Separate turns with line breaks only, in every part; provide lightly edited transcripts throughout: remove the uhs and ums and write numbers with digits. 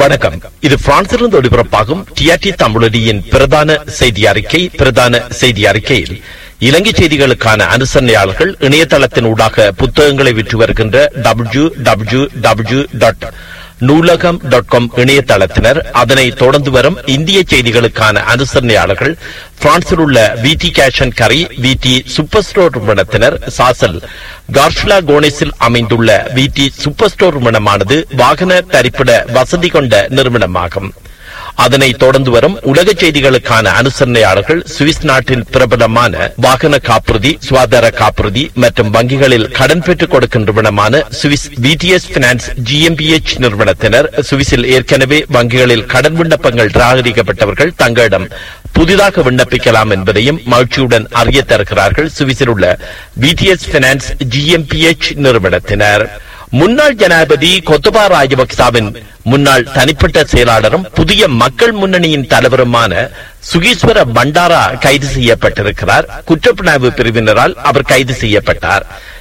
வணக்கம். இது பிரான்சிலிருந்து ஒளிபரப்பாகும் டிஆர்டி தமிழொலியின் பிரதான செய்தி அறிக்கையில் இலங்கை செய்திகளுக்கான அனுசரணையாளர்கள் இணையதளத்தின் ஊடாக புத்தகங்களை விற்று வருகின்ற www.நூலகம்.com இணையதளத்தினர், அதனை தொடர்ந்து வரும் இந்திய செய்திகளுக்கான அனுசரணையாளர்கள் பிரான்சில் உள்ள விடி கேஷ் அண்ட் கரி, விடி சூப்பர் ஸ்டோர் நிறுவனத்தினர், சாசல் கார்ஷ்லா கோனிஸில் அமைந்துள்ள விடி சூப்பர் ஸ்டோர் நிறுவனமானது வாகன தரிப்பிட வசதி கொண்ட நிறுவனமாகும். அதனை தொடர்ந்து வரும் உலக செய்திகளுக்கான அனுசரணையாளர்கள் சுவிஸ் நாட்டின் பிரபலமான வாகன காப்புறுதி, சுகாதார காப்புறுதி மற்றும் வங்கிகளில் கடன் பெற்றுக் கொடுக்கும் நிறுவனமான சுவிஸ் விடிஎஸ் பினான்ஸ் GmbH நிறுவனத்தினர், சுவிஸில் ஏற்கனவே வங்கிகளில் கடன் விண்ணப்பங்கள் நிராகரிக்கப்பட்டவர்கள் தங்களிடம் புதிதாக விண்ணப்பிக்கலாம் என்பதையும் மகிழ்ச்சியுடன் அறிய தருகிறார்கள் சுவிஸில் உள்ள விடிஎஸ் பினான்ஸ் GmbH நிறுவனத்தினர். முன்னாள் ஜனாதிபதி கோத்தபா ராஜபக்சவின் முன்னாள் தனிப்பட்ட செயலாளரும் புதிய மக்கள் முன்னணியின் தலைவருமான சுகீஸ்வர பண்டாரா கைது செய்யப்பட்டிருக்கிறார். குற்றப்புலனாய்வு பிரிவினரால் அவர் கைது செய்யப்பட்டார்.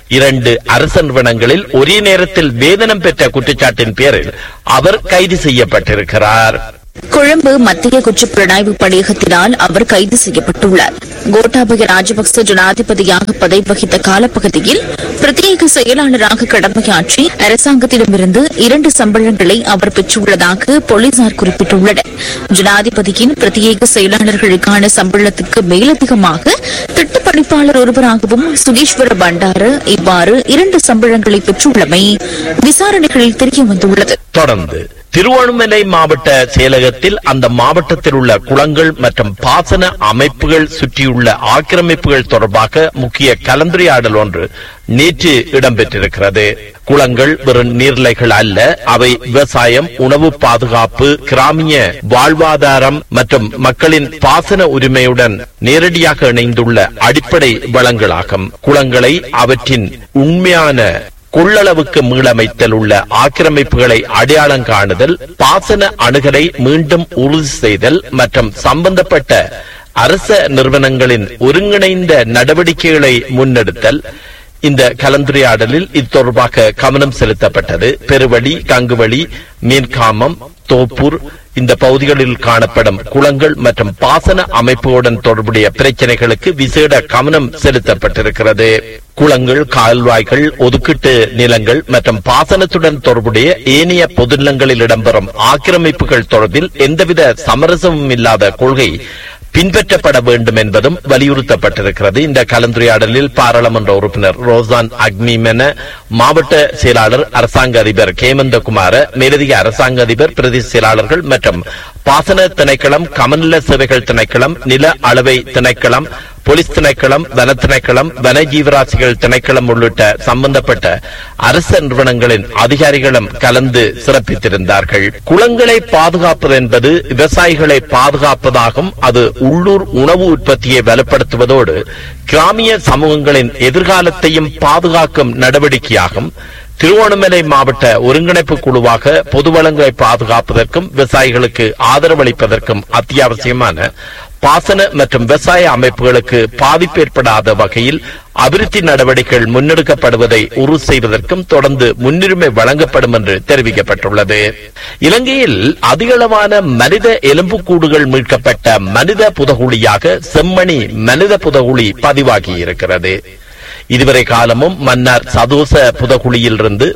2 அரசு நிறுவனங்களில் ஒரே நேரத்தில் வேதனம் பெற்ற குற்றச்சாட்டின் பேரில் அவர் கைது செய்யப்பட்டிருக்கிறார்.
கொழும்பு மத்திய குற்றப்புலனாய்வு படையகத்தினால் அவர் கைது செய்யப்பட்டுள்ளார். கோட்டாபய ராஜபக்ச ஜனாதிபதியாக பதவி வகித்த காலப்பகுதியில் பிரத்யேக செயலாளராக கடமையாற்றி அரசாங்கத்திடமிருந்து 2 சம்பளங்களை அவர் பெற்றுள்ளதாக போலீசார் குறிப்பிட்டுள்ளனர். ஜனாதிபதியின் பிரத்யேக செயலாளர்களுக்கான சம்பளத்துக்கு மேலதிகமாக திட்டப்பணிப்பாளர் ஒருவராகவும் சுகீஸ்வர பண்டார இவ்வாறு 2 சம்பளங்களை பெற்றுள்ளமை விசாரணைகளில் தெரியவந்துள்ளது.
தொடர்ந்து திருவண்ணாமலை மாவட்ட செயலகத்தில் அந்த மாவட்டத்தில் உள்ள குளங்கள் மற்றும் பாசன அமைப்புகள் சுற்றியுள்ள ஆக்கிரமிப்புகள் தொடர்பாக முக்கிய கலந்துரையாடல் ஒன்று நேற்று இடம்பெற்றிருக்கிறது. குளங்கள் வெறும் நீர்நிலைகள் அல்ல, அவை விவசாயம், உணவு பாதுகாப்பு, கிராமிய வாழ்வாதாரம் மற்றும் மக்களின் பாசன உரிமையுடன் நேரடியாக இணைந்துள்ள அடிப்படை வளங்களாகும். குளங்களை அவற்றின் உண்மையான கொள்ளளவுக்கு மீளமைத்தல் உள்ள ஆக்கிரமிப்புகளை அடையாளம் காணுதல், பாசன அணுகலை மீண்டும் உறுதி செய்தல் மற்றும் சம்பந்தப்பட்ட அரச நிறுவனங்களின் ஒருங்கிணைந்த நடவடிக்கைகளை முன்னெடுத்தல். இந்த கலந்துரையாடலில் இது தொடர்பாக கவனம் செலுத்தப்பட்டது. பெருவழி, கங்குவழி, மீன்காமம், தோப்பூர் இந்த பகுதிகளில் காணப்படும் குளங்கள் மற்றும் பாசன அமைப்புடன் தொடர்புடைய பிரச்சனைகளுக்கு விசேட கவனம் செலுத்தப்பட்டிருக்கிறது. குளங்கள், கால்வாய்கள், ஒதுக்கீட்டு நிலங்கள் மற்றும் பாசனத்துடன் தொடர்புடைய ஏனைய பொது நிலங்களில் இடம்பெறும் ஆக்கிரமிப்புகள் தொடர்பில் எந்தவித சமரசமும் இல்லாத கொள்கை பின்பற்றப்பட வேண்டும் என்பதும் வலியுறுத்தப்பட்டிருக்கிறது. இந்த கலந்துரையாடலில் பாராளுமன்ற உறுப்பினர் ரோசான் அக்மிமென, மாவட்ட செயலாளர் அரசாங்க அதிபர் கேமந்தகுமார, மேலதிக அரசாங்க அதிபர், பிரதி செயலாளர்கள் மற்றும் பாசன திணைக்களம், கமநல சேவைகள் திணைக்களம், நில அளவை திணைக்களம், போலீஸ் திணைக்களம், வன திணைக்களம், வன ஜீவராசிகள் திணைக்களம் உள்ளிட்ட சம்பந்தப்பட்ட அரசு நிறுவனங்களின் அதிகாரிகளும் கலந்து சிறப்பித்திருந்தார்கள். குளங்களை பாதுகாப்பது என்பது விவசாயிகளை பாதுகாப்பதாகும். அது உள்ளூர் உணவு உற்பத்தியை வலுப்படுத்துவதோடு கிராமிய சமூகங்களின் எதிர்காலத்தையும் பாதுகாக்கும் நடவடிக்கையாகும். திருவோணமலை மாவட்ட ஒருங்கிணைப்பு குழுவாக பொது வளங்களை பாதுகாப்பதற்கும் விவசாயிகளுக்கு ஆதரவளிப்பதற்கும் அத்தியாவசியமான பாசன மற்றும் விவசாய அமைப்புகளுக்கு பாதிப்பு ஏற்படாத வகையில் அபிவிருத்தி நடவடிக்கைகள் முன்னெடுக்கப்படுவதை உறுதி செய்வதற்கும் தொடர்ந்து முன்னுரிமை வழங்கப்படும் என்று தெரிவிக்கப்பட்டுள்ளது. இலங்கையில் அதிகளவான மனித எலும்புக்கூடுகள் மீட்கப்பட்ட மனித புதகுழியாக செம்மணி மனித புதகுழி பதிவாகியிருக்கிறது. இதுவரை காலமும் மன்னார் சதோச புதகுழியில் இருந்து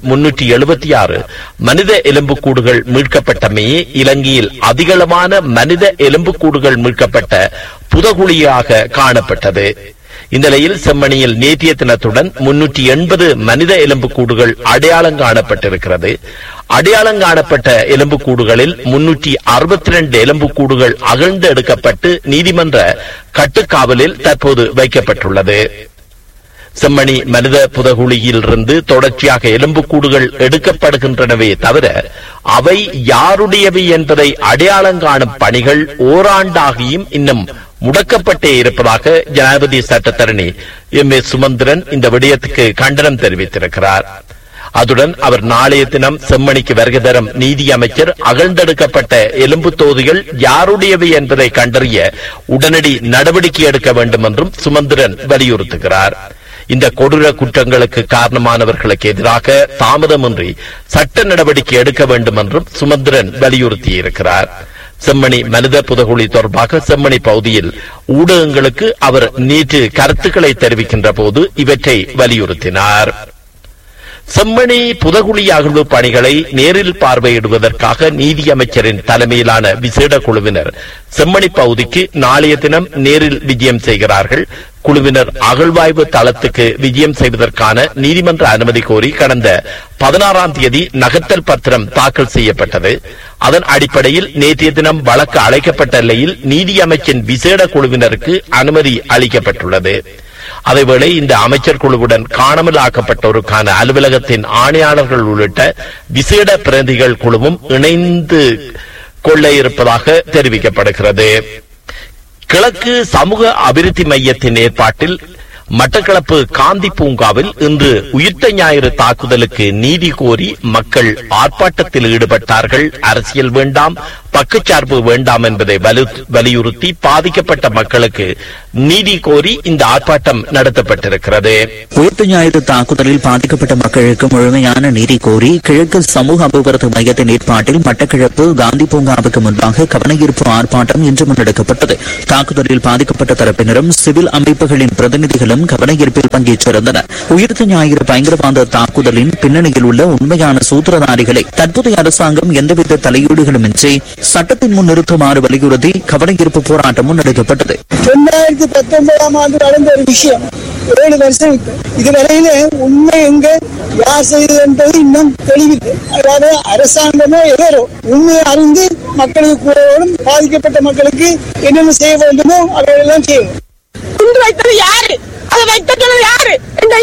376 மனித எலும்புக்கூடுகள் மீட்கப்பட்டமையே இலங்கையில் அதிகளவான மனித எலும்புக்கூடுகள் மீட்கப்பட்ட புதகுழியாக காணப்பட்டது. இந்த நிலையில் செம்மணியில் நேற்றைய தினத்துடன் 380 மனித எலும்புக்கூடுகள் அடையாளம் காணப்பட்டிருக்கிறது. அடையாளம் காணப்பட்ட எலும்புக்கூடுகளில் 362 எலும்புக்கூடுகள் அகழ்ந்து எடுக்கப்பட்டு நீதிமன்ற கட்டுக்காவலில் தற்போது வைக்கப்பட்டுள்ளது. செம்மணி மனித புதகுழியில் இருந்து தொடர்ச்சியாக எலும்புக்கூடுகள் எடுக்கப்படுகின்றனவே தவிர அவை யாருடையவை என்பதை அடையாளம் காணும் பணிகள் ஓராண்டாகியும் இன்னும் முடக்கப்பட்டே இருப்பதாக ஜனாதிபதி சட்டத்தரணி M.A. சுமந்திரன் இந்த விடயத்துக்கு கண்டனம் தெரிவித்திருக்கிறார். அதுடன் அவர் நாளைய தினம் செம்மணிக்கு வருகை தரும் நீதி அமைச்சர் அகழ்ந்தெடுக்கப்பட்ட எலும்பு தொகுதிகள் யாருடையவை என்பதை கண்டறிய உடனடி நடவடிக்கை எடுக்க வேண்டும் என்றும் சுமந்திரன் வலியுறுத்துகிறார். இந்த கொடூர குற்றங்களுக்கு காரணமானவர்களுக்கு எதிராக தாமதமின்றி சட்ட நடவடிக்கை எடுக்க வேண்டும் என்றும் சுமந்திரன் வலியுறுத்தியிருக்கிறார். செம்மணி மனித புதகுழி தொடர்பாக செம்மணி பகுதியில் ஊடகங்களுக்கு அவர் நேற்று கருத்துக்களை தெரிவிக்கின்ற போது இவற்றை வலியுறுத்தினார். செம்மணி புதகுழி அகழ்வு பணிகளை நேரில் பார்வையிடுவதற்காக நீதி அமைச்சரின் தலைமையிலான விசேட குழுவினர் செம்மணி பகுதிக்கு நாளைய தினம் நேரில் விஜயம் செய்கிறார்கள். குழுவினர் அகழ்வாய்வு தளத்துக்கு விஜயம் செய்வதற்கான நீதிமன்ற அனுமதி கோரி கடந்த 16ஆம் தேதி நகர்த்தல் பத்திரம் தாக்கல் செய்யப்பட்டது. அதன் அடிப்படையில் நேற்றைய தினம் வழக்கு அழைக்கப்பட்ட நிலையில் நீதி அமைச்சின் விசேட குழுவினருக்கு அனுமதி அளிக்கப்பட்டுள்ளது. அதேவேளை இந்த அமைச்சர் குழுவுடன் காணாமல் ஆக்கப்பட்டோருக்கான அலுவலகத்தின் ஆணையாளர்கள் உள்ளிட்ட விசேட பிரதிகள் குழுவும் இணைந்து கொள்ள இருப்பதாக தெரிவிக்கப்படுகிறது. கிழக்கு சமூக அபிவிருத்தி மையத்தின் ஏற்பாட்டில் மட்டக்களப்பு காந்தி பூங்காவில் இன்று உயிர்த்த ஞாயிறு தாக்குதலுக்கு நீதி கோரி மக்கள் ஆர்ப்பாட்டத்தில் ஈடுபட்டார்கள். அரசியல் வேண்டாம், பக்கச்சார்பு வேண்டாம் என்பதை வலியுறுத்தி பாதிக்கப்பட்ட மக்களுக்கு நீதி கோரி இந்த ஆர்ப்பாட்டம் நடத்தப்பட்டிருக்கிறது.
உயிர்த்த ஞாயிறு தாக்குதலில் பாதிக்கப்பட்ட மக்களுக்கு முழுமையான நீதி கோரி கிழக்கு சமூக அபிவிருத்தி மையத்தின் ஏற்பாட்டில் மட்டக்களப்பு காந்தி பூங்காவுக்கு முன்பாக கவனஈர்ப்பு ஆர்ப்பாட்டம் இன்று முன்னெடுக்கப்பட்டது. தாக்குதலில் பாதிக்கப்பட்ட தரப்பினரும் சிவில் அமைப்புகளின் பிரதிநிதிகளும் கவனஈர்ப்பில் பங்கேற்றிருந்தனர். உயிர்த்த ஞாயிறு பயங்கரவாத தாக்குதலின் பின்னணியில் உள்ள உண்மையான சூத்திரதாரிகளை தற்போதைய அரசாங்கம் எந்தவித தலையீடுகளுமின்றி சட்டத்தின் முன் நிறுத்துமாறு வலியுறுத்தி கவனஈர்ப்பு போராட்டம் முன்னெடுக்கப்பட்டது.
2019ஆம் ஆண்டு நடந்த ஒரு விஷயம் 7 வருஷம் இதுவரையிலே உண்மை எங்க யார் செய்தது என்பது இன்னும் தெளிவில்லை. அதாவது அரசாங்கமோ எவரோ உண்மையை அறிந்து மக்களுக்கு கூறவும் பாதிக்கப்பட்ட மக்களுக்கு என்னென்ன செய்ய வேண்டுமோ அவையெல்லாம் செய்யும்.
குண்டு வைத்தது யாரு? அதை வைத்தது யாரு?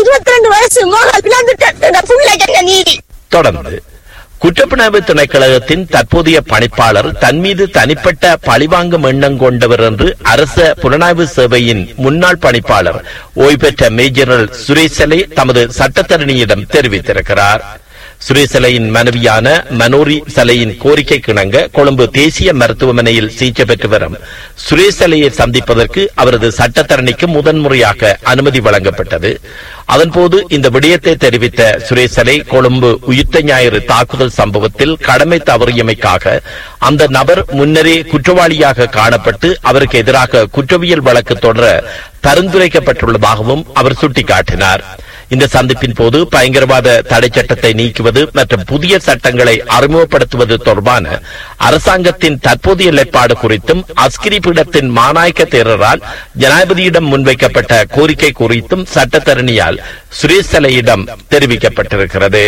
22 வயசு மோகல் பிள்ளைக்கு நீதி.
தொடர்ந்து குற்றப்புலனாய்வு திணைக்களகத்தின் தற்போதைய பணிப்பாளர் தன் மீது தனிப்பட்ட பழிவாங்கும் எண்ணம் கொண்டவர் என்று அரச புலனாய்வு சேவையின் முன்னாள் பணிப்பாளர் ஓய்வு பெற்ற மேஜர் சுரேசலை தமது சட்டத்தரணியிடம் தெரிவித்திருக்கிறார். சுரேசலையின் மனைவியான மனோரி சலையின் கோரிக்கை கிணங்க கொழும்பு தேசிய மருத்துவமனையில் சிகிச்சை பெற்று வரும் சுரேசலையை சந்திப்பதற்கு அவரது சட்டத்தரணிக்கு முதன்முறையாக அனுமதி வழங்கப்பட்டது. அதன்போது இந்த விடயத்தை தெரிவித்த சுரேசலை கொழும்பு உயிர்த்த ஞாயிறு தாக்குதல் சம்பவத்தில் கடமை தவறியமைக்காக அந்த நபர் முன்னரே குற்றவாளியாக காணப்பட்டு அவருக்கு எதிராக குற்றவியல் வழக்கு தொடர பரிந்துரைக்கப்பட்டுள்ளதாகவும் அவர் சுட்டிக்காட்டினார். இந்த சந்திப்பின் போது பயங்கரவாத தடை சட்டத்தை நீக்குவது மற்றும் புதிய சட்டங்களை அறிமுகப்படுத்துவது தொடர்பான அரசாங்கத்தின் தற்போதைய நிலைப்பாடு குறித்தும் அஸ்கிரி பீடத்தின் மாநாயக்க தேரரால் ஜனாதிபதியிடம் முன்வைக்கப்பட்ட கோரிக்கை குறித்தும் சட்டத்தரணியால் சுரேசலையிடம் தெரிவிக்கப்பட்டிருக்கிறது.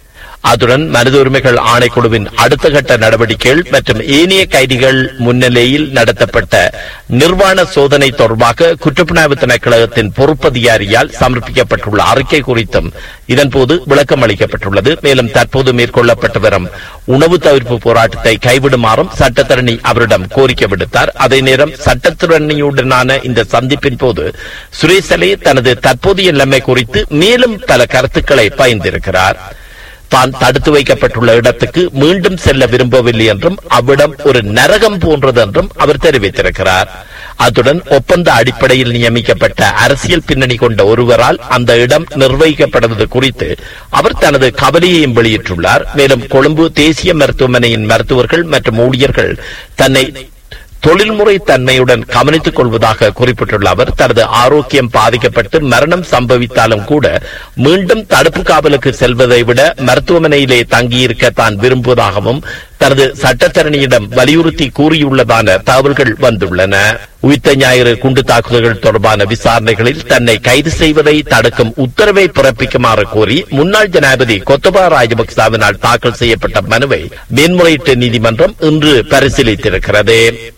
அதுடன் மனித உரிமைகள் ஆணைக்குழுவின் அடுத்த கட்ட நடவடிக்கைகள் மற்றும் ஏனைய கைதிகள் முன்னிலையில் நடத்தப்பட்ட நிர்வாண சோதனை தொடர்பாக குற்றப்புலனாய்வு திணைக்களகத்தின் பொறுப்பதிகாரியால் சமர்ப்பிக்கப்பட்டுள்ள அறிக்கை குறித்தும் இதன்போது விளக்கம் அளிக்கப்பட்டுள்ளது. மேலும் தற்போது மேற்கொள்ளப்பட்டு வரும் உணவு தவிர்ப்பு போராட்டத்தை கைவிடுமாறும் சட்டத்தரணி அவரிடம் கோரிக்கை விடுத்தார். அதே நேரம் சட்டத்தரணியுடனான இந்த சந்திப்பின் போது சுரேசலை தனது தற்போதைய நிலைமை குறித்து மேலும் பல கருத்துக்களை பகிர்ந்திருக்கிறார். தான் தடுத்து வைக்கப்பட்டுள்ள இடத்துக்கு மீண்டும் செல்ல விரும்பவில்லை என்றும் அவ்விடம் ஒரு நரகம் போன்றது என்றும் அவர் தெரிவித்திருக்கிறார். அத்துடன் ஒப்பந்த அடிப்படையில் நியமிக்கப்பட்ட அரசியல் பின்னணி கொண்ட ஒருவரால் அந்த இடம் நிர்வகிக்கப்படுவது குறித்து அவர் தனது கவலையையும் வெளியிட்டுள்ளார். மேலும் கொழும்பு தேசிய மருத்துவமனையின் மருத்துவர்கள் மற்றும் ஊழியர்கள் தன்னை தொழில்முறை தன்மையுடன் கவனித்துக் கொள்வதாக குறிப்பிட்டுள்ள அவர் தனது ஆரோக்கியம் பாதிக்கப்பட்டு மரணம் சம்பவித்தாலும் கூட மீண்டும் தடுப்பு காவலுக்கு செல்வதை விட மருத்துவமனையிலே தங்கியிருக்க தான் விரும்புவதாகவும் தனது சட்டத்தரணியிடம் வலியுறுத்தி கூறியுள்ளதான தகவல்கள் வந்துள்ளன. உயிர்த்த ஞாயிறு குண்டு தாக்குதல்கள் தொடர்பான விசாரணைகளில் தன்னை கைது செய்வதை தடுக்கும் உத்தரவை பிறப்பிக்குமாறு கோரி முன்னாள் ஜனாதிபதி கோத்தபா ராஜபக்சவினால் தாக்கல் செய்யப்பட்ட மனுவை மேன்முறையீட்டு நீதிமன்றம் இன்று பரிசீலித்திருக்கிறது.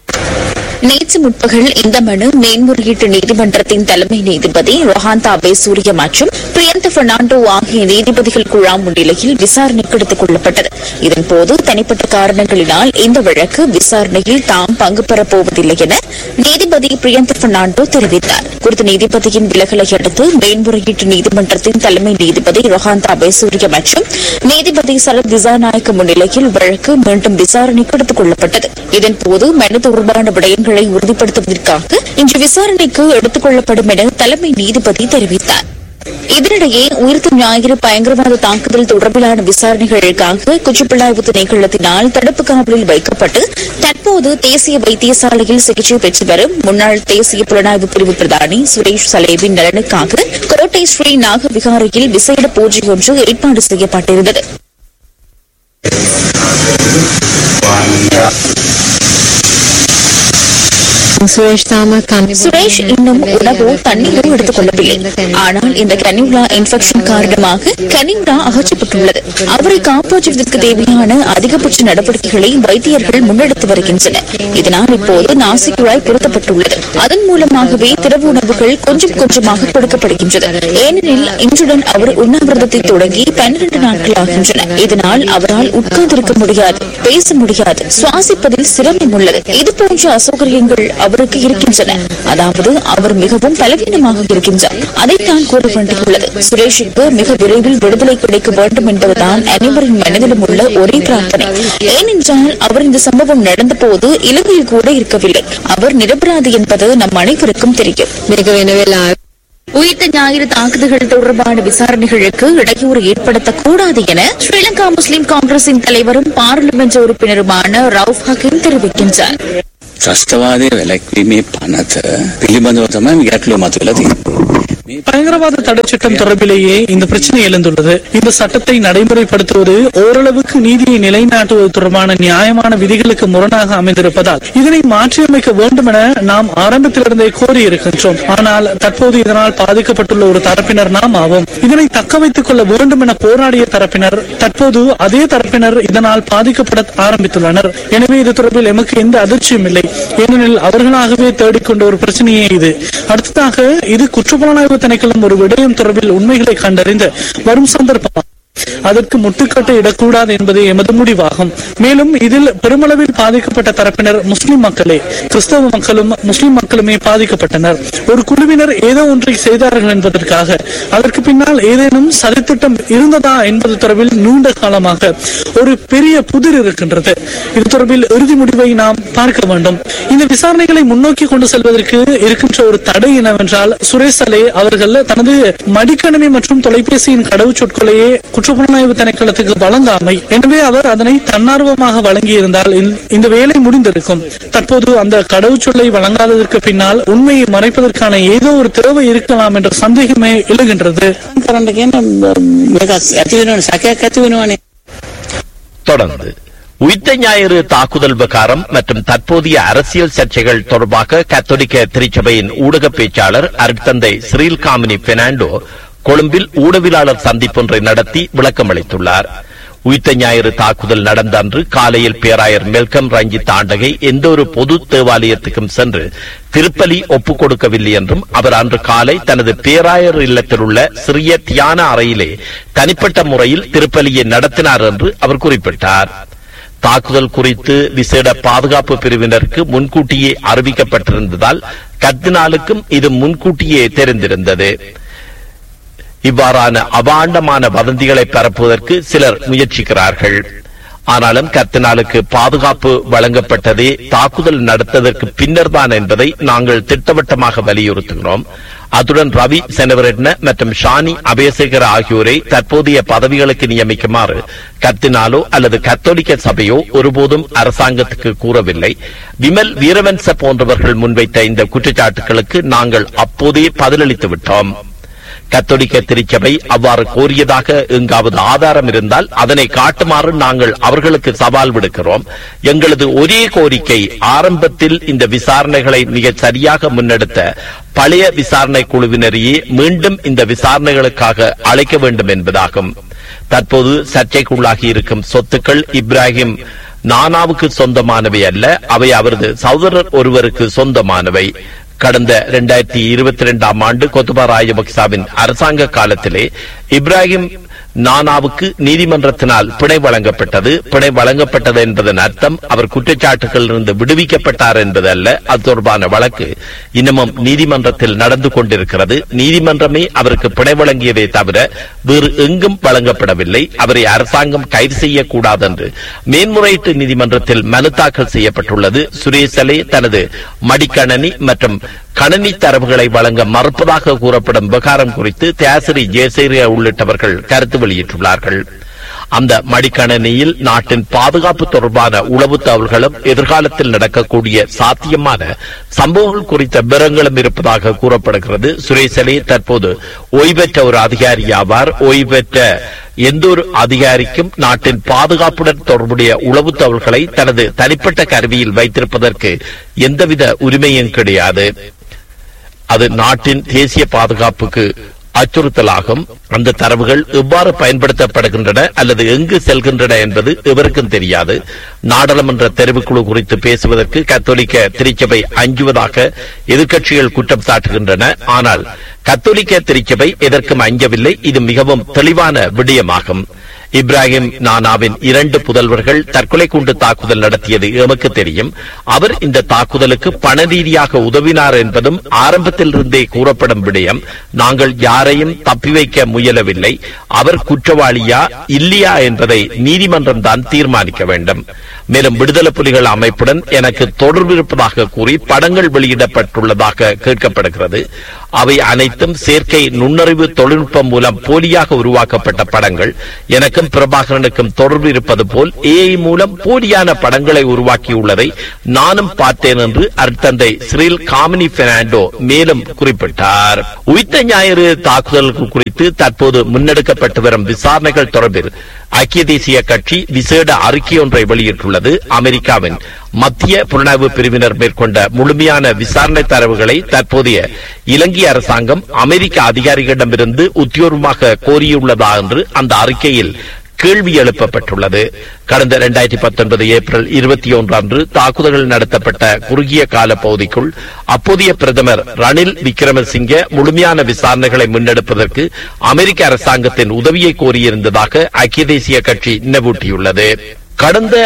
நேற்று முற்பகல் இந்த மனு மேன்முறையீட்டு நீதிமன்றத்தின் தலைமை நீதிபதி ரொஹாந்தா அபேசூரிய மற்றும் பிரியந்த பெர்னாண்டோ ஆகிய நீதிபதிகள் குழாம் முன்னிலையில் விசாரணைக்கு எடுத்துக் கொள்ளப்பட்டது. இதன்போது தனிப்பட்ட காரணங்களினால் இந்த வழக்கு விசாரணையில் தாம் பங்கு பெறப்போவதில்லை என நீதிபதி பிரியந்த பெர்னாண்டோ தெரிவித்தார். குறித்த நீதிபதியின் விலகலை அடுத்து மேன்முறையீட்டு நீதிமன்றத்தின் தலைமை நீதிபதி ரொஹாந்தா அபேசூரிய மற்றும் நீதிபதி சரத் திசாநாயக்க முன்னிலையில் வழக்கு மீண்டும் விசாரணைக்கு எடுத்துக் கொள்ளப்பட்டது. இதன்போது மனு தொடர்பான விடயங்கள் உறுதிப்படுத்துவதற்காக இன்று விசாரணைக்கு எடுத்துக் கொள்ளப்படும் என தலைமை நீதிபதி தெரிவித்தார். இதனிடையே உயிர்த்த ஞாயிறு பயங்கரவாத தாக்குதல் தொடர்பிலான விசாரணைகளுக்காக குற்றப்புலனாய்வு திணைக்களத்தினால் தடுப்பு காவலில் வைக்கப்பட்டு தற்போது தேசிய வைத்தியசாலையில் சிகிச்சை பெற்று வரும் முன்னாள் தேசிய புலனாய்வு பிரிவு பிரதானி சுரேஷ் சலேவின் நலனுக்காக கோட்டை ஸ்ரீ நாக விகாரையில் விசேட பூஜை ஒன்று ஏற்பாடு செய்யப்பட்டிருந்தது. சுரேஷ் இன்னும் உணவோ தண்ணீரோ எடுத்துக் கொள்ளவில்லை. ஆனால் இந்த கனிவுலா இன்ஃபெக்ஷன் காரணமாக கனிவுலா அகற்றப்பட்டுள்ளது. அவரை காப்பாற்றுவதற்கு தேவையான அதிகபட்ச நடவடிக்கைகளை வைத்தியர்கள் முன்னெடுத்து வருகின்றனர். இதனால் இப்போது நாசி குழாய் பொருத்தப்பட்டுள்ளது. அதன் மூலமாகவே திரவ உணவுகள் கொஞ்சம் கொஞ்சமாக கொடுக்கப்படுகின்றது. ஏனெனில் இன்றுடன் அவர் உண்ணாவிரதத்தை தொடங்கி 12 நாட்கள் ஆகின்றன. இதனால் அவரால் உட்கார்ந்திருக்க முடியாது, பேச முடியாது, சுவாசிப்பதில் சிரமம் உள்ளது. இதுபோன்ற அசௌகரியங்கள் அவருக்கு இருக்கின்றன. அதாவது அவர் மிகவும் பலவீனமாக இருக்கின்றார். அதைத்தான் கூற வேண்டியுள்ளது. சுரேஷுக்கு மிக விரைவில் விடுதலை கிடைக்க வேண்டும் என்பதுதான் அனைவரின் மனதிலும் உள்ள ஒரே பிரார்த்தனை. ஏனென்றால் அவர் இந்த சம்பவம் நடந்த போது இலங்கையில் கூட இருக்கவில்லை. அவர் நிரபராதி என்பது நம் அனைவருக்கும் தெரியும். உயிர்த்த ஞாயிறு தாக்குதல்கள் தொடர்பான விசாரணைகளுக்கு இடையூறு ஏற்படுத்தக்கூடாது என ஸ்ரீலங்கா முஸ்லிம் காங்கிரசின் தலைவரும் பாராளுமன்ற உறுப்பினருமான ரவுஃப் ஹக்கீம் தெரிவிக்கின்றார்.
ත්‍රස්තවාදය වැළැක්වීමේ පනත පිළිබඳව තමයි ගැටලුව මතුවලා තියෙන්නේ.
பயங்கரவாத தடை சட்டம் தொடர்பிலேயே இந்த பிரச்சனை எழுந்துள்ளது. இந்த சட்டத்தை நடைமுறைப்படுத்துவது ஓரளவுக்கு நீதியை நிலைநாட்டுவது தொடர்பான நியாயமான விதிகளுக்கு முரணாக அமைந்திருப்பதால் இதனை மாற்றியமைக்க வேண்டும் என நாம் ஆரம்பத்திலிருந்தே கோரியிருக்கின்றோம். ஆனால் தற்போது இதனால் பாதிக்கப்பட்டுள்ள ஒரு தரப்பினர் நாம் ஆவோம். இதனை தக்க வைத்துக் கொள்ள வேண்டும் என போராடிய தரப்பினர் தற்போது அதே தரப்பினர் இதனால் பாதிக்கப்பட ஆரம்பித்துள்ளனர். எனவே இது தொடர்பில் எமக்கு எந்த அதிர்ச்சியும் இல்லை. ஏனெனில் அவர்களாகவே தேடிக்கொண்ட ஒரு பிரச்சனையே இது. அடுத்ததாக இது குற்றப்புலனாய்வு திணைக்களம் ஒரு விடயம் தொடர்பில் உண்மைகளை கண்டறிந்து வரும் சந்தர்ப்பம் அதற்கு முட்டுக்கட்டை இடக்கூடாது என்பது எமது முடிவாகும். மேலும் இதில் பெருமளவில் பாதிக்கப்பட்ட தரப்பினர் முஸ்லிம் மக்களே, கிறிஸ்தவ மக்களும் முஸ்லிம் மக்களுமே பாதிக்கப்பட்டனர். ஒரு குழுவினர் ஏதோ ஒன்றை செய்தார்கள் என்பதற்காக அதற்கு பின்னால் ஏதேனும் சதித்திட்டம் இருந்ததா என்பது தொடர்பில் நீண்ட காலமாக ஒரு பெரிய புதிர் இருக்கின்றது. இது தொடர்பில் இறுதி முடிவை நாம் பார்க்க வேண்டும். இந்த விசாரணைகளை முன்னோக்கி கொண்டு செல்வதற்கு இருக்கின்ற ஒரு தடை என்னவென்றால் சுரேஷ் சலே அவர்கள் தனது மடிக்கணினி மற்றும் தொலைபேசியின் கடவுச்சொற்களையே குற்றப்புலனாய்வு திணைக்களத்துக்கு வழங்காமை. எனவே அவர் அதனை தன்னார்வமாக வழங்கியிருந்தால் இந்த வேலை முடிந்திருக்கும். தற்போது அந்த கடவுச்சொல்லை வழங்காததற்கு பின்னால் உண்மையை மறைப்பதற்கான ஏதோ ஒரு தேவை இருக்கலாம் என்ற சந்தேகமே எழுகின்றது.
தொடர்ந்து உயிர்த்த ஞாயிறு தாக்குதல் விவகாரம் மற்றும் தற்போதைய அரசியல் சர்ச்சைகள் தொடர்பாக கத்தோலிக்க திருச்சபையின் ஊடக பேச்சாளர் அருட்தந்தை சிறில் காமினி பெர்னாண்டோ கொழும்பில் ஊடகவியலாளர் சந்திப்பொன்றை நடத்தி விளக்கம் அளித்துள்ளார். உயிர்த்த ஞாயிறு தாக்குதல் நடந்த அன்று காலையில் பேராயர் மெல்கம் ரஞ்சித் ஆண்டகை எந்த ஒரு பொது தேவாலயத்துக்கும் சென்று திருப்பலி ஒப்புக் கொடுக்கவில்லை என்றும் அவர் அன்று காலை தனது பேராயர் இல்லத்தில் உள்ள சிறிய தியான அறையிலே தனிப்பட்ட முறையில் திருப்பலியை நடத்தினார் என்று அவர் குறிப்பிட்டார். தாக்குதல் குறித்து விசேட பாதுகாப்பு பிரிவினருக்கு முன்கூட்டியே அறிவிக்கப்பட்டிருந்ததால் கர்தினாலுக்கும் இது முன்கூட்டியே தெரிந்திருந்தது. இவ்வாறான அபாண்டமான வதந்திகளை பரப்புவதற்கு சிலர் முயற்சிக்கிறார்கள். ஆனாலும் கர்தினாலுக்கு பாதுகாப்பு வழங்கப்பட்டதே தாக்குதல் நடத்ததற்கு பின்னர் தான் என்பதை நாங்கள் திட்டவட்டமாக வலியுறுத்துகிறோம். அத்துடன் ரவி செனவரெட்ன மற்றும் ஷானி அபேசேகர ஆகியோரை தற்போதைய பதவிகளுக்கு நியமிக்குமாறு கர்தினாலோ அல்லது கத்தோலிக்க சபையோ ஒருபோதும் அரசாங்கத்துக்கு கூறவில்லை. விமல் வீரவன்ச போன்றவர்கள் முன்வைத்த இந்த குற்றச்சாட்டுகளுக்கு நாங்கள் அப்போதே பதிலளித்து விட்டோம். கத்தோலிக்க திருச்சபை அவ்வாறு கோரியதாக எங்காவது ஆதாரம் இருந்தால் அதனை காட்டுமாறு நாங்கள் அவர்களுக்கு சவால் விடுக்கிறோம். எங்களது ஒரே கோரிக்கை ஆரம்பத்தில் இந்த விசாரணைகளை மிக சரியாக முன்னெடுத்த பழைய விசாரணை குழுவினரையே மீண்டும் இந்த விசாரணைகளுக்காக அழைக்க வேண்டும் என்பதாகும். தற்போது சர்ச்சைக்குள்ளாகி இருக்கும் சொத்துக்கள் இப்ராஹிம் நானாவுக்கு சொந்தமானவை அல்ல, அவை அவரது சகோதரர் ஒருவருக்கு சொந்தமானவை. கடந்த 2022ஆம் ஆண்டு கோத்தபா ராஜபக்சவின் அரசாங்க காலத்திலே இப்ராஹிம் நானாவுக்கு நீதிமன்றத்தினால் பிணை வழங்கப்பட்டது. பிணை வழங்கப்பட்டது என்பதன் அர்த்தம் அவர் குற்றச்சாட்டுகளிலிருந்து விடுவிக்கப்பட்டார் என்பது அல்ல. அது தொடர்பான வழக்கு இன்னமும் நீதிமன்றத்தில் நடந்து கொண்டிருக்கிறது. நீதிமன்றமே அவருக்கு பிணை வழங்கியதை தவிர வேறு எங்கும் வழங்கப்படவில்லை. அவரை அரசாங்கம் கைது செய்யக்கூடாது என்று மேன்முறையீட்டு நீதிமன்றத்தில் மனு தாக்கல் செய்யப்பட்டுள்ளது. சுரேசலே தனது மடிக்கணனி மற்றும் கணினி தரவுகளை வழங்க மறுப்பதாக கூறப்படும் விவகாரம் குறித்து தியாசிரி ஜெயசேரிய உள்ளிட்டவர்கள் கருத்து வெளியிட்டுள்ளார்கள். அந்த மடிக்கணினியில் நாட்டின் பாதுகாப்பு தொடர்பான உளவு தகவல்களும் எதிர்காலத்தில் நடக்கக்கூடிய சாத்தியமான சம்பவங்கள் குறித்த விவரங்களும் இருப்பதாக கூறப்படுகிறது. சுரேஷ் அலி தற்போது ஓய்வு பெற்ற ஒரு அதிகாரி ஆவார். ஓய்வு பெற்ற எந்த ஒரு அதிகாரிக்கும் நாட்டின் பாதுகாப்புடன் தொடர்புடைய உளவு தகவல்களை தனது தனிப்பட்ட கருவியில் வைத்திருப்பதற்கு எந்தவித உரிமையும் கிடையாது. அது நாட்டின் தேசிய பாதுகாப்புக்கு அச்சுறுத்தலாகும். அந்த தரவுகள் எவ்வாறு பயன்படுத்தப்படுகின்றன அல்லது எங்கு செல்கின்றன என்பது எவருக்கும் தெரியாது. நாடாளுமன்ற தெரிவுக்குழு குறித்து பேசுவதற்கு கத்தோலிக்க திருச்சபை அஞ்சுவதாக எதிர்க்கட்சிகள் குற்றம் சாட்டுகின்றன. ஆனால் கத்தோலிக்க திருச்சபை எதற்கும் அஞ்சவில்லை. இது மிகவும் தெளிவான விடயமாகும். இப்ராஹிம் நானாவின் 2 புதல்வர்கள் தற்கொலை குண்டு தாக்குதல் நடத்தியது எமக்கு தெரியும். அவர் இந்த தாக்குதலுக்கு பண ரீதியாக உதவினார் என்பதும் ஆரம்பத்திலிருந்தே கூறப்படும் விடயம். நாங்கள் யாரையும் தப்பி வைக்க முயலவில்லை. அவர் குற்றவாளியா இல்லையா என்பதை நீதிமன்றம் தான் தீர்மானிக்க வேண்டும். மேலும் விடுதலை புலிகள் அமைப்புடன் எனக்கு தொடர்பு இருப்பதாக கூறி படங்கள் வெளியிடப்பட்டுள்ளதாக கேட்கப்படுகிறது. அவை அனைத்தும் செயற்கை நுண்ணறிவு தொழில்நுட்பம் மூலம் போலியாக உருவாக்கப்பட்ட படங்கள். எனக்கும் பிரபாகரனுக்கும் தொடர்பு இருப்பது போல் ஏஐ மூலம் போலியான படங்களை உருவாக்கியுள்ளதை நானும் பார்த்தேன் என்று அருட்தந்தை சிறில் காமினி பெர்னாண்டோ மேலும் குறிப்பிட்டார். உயிர்த்த ஞாயிறு தாக்குதல்கள் குறித்து தற்போது முன்னெடுக்கப்பட்டு வரும் விசாரணைகள் தொடர்பில் ஐக்கிய தேசிய கட்சி விசேட அறிக்கை ஒன்றை வெளியிட்டுள்ளது. அமெரிக்காவின் மத்திய புலனாய்வு பிரிவினர் மேற்கொண்ட முழுமையான விசாரணை தரவுகளை தற்போதைய இலங்கை அரசாங்கம் அமெரிக்க அதிகாரிகளிடமிருந்து உத்தியோகமாக கோரியுள்ளதா என்று அந்த அறிக்கையில் கேள்வி எழுப்பப்பட்டுள்ளது. கடந்த 2019 ஏப்ரல் 21 அன்று தாக்குதல்கள் நடத்தப்பட்ட குறுகிய கால பகுதிக்குள் அப்போதைய பிரதமர் ரணில் விக்ரமசிங்கே முழுமையான விசாரணைகளை முன்னெடுப்பதற்கு அமெரிக்க அரசாங்கத்தின் உதவியை கோரியிருந்ததாக ஐக்கிய தேசிய கட்சி நினைவூட்டியுள்ளது. கடந்த